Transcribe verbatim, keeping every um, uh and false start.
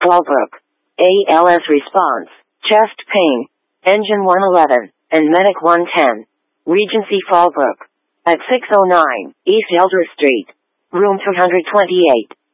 Fallbrook. A L S response, chest pain, engine one eleven, and medic one ten. Regency Fallbrook. At six oh nine, East Elder Street. Room two twenty-eight.